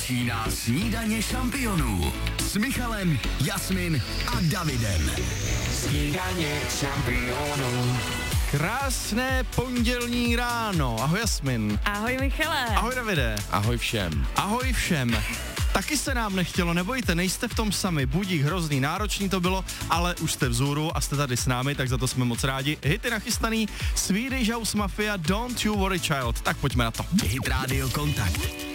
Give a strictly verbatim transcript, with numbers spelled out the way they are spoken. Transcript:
Začíná snídaně šampionů s Michalem, Jasmin a Davidem. Snídaně šampionů. Krásné pondělní ráno. Ahoj Jasmin. Ahoj Michale. Ahoj Davide. Ahoj všem. Ahoj všem. Taky se nám nechtělo, nebojte, nejste v tom sami. Budík hrozný, náročný to bylo, ale už jste vzhůru a jste tady s námi, tak za to jsme moc rádi. Hity nachystaný, Swedish House Mafia, Don't You Worry Child. Tak pojďme na to. Hit Radio Kontakt.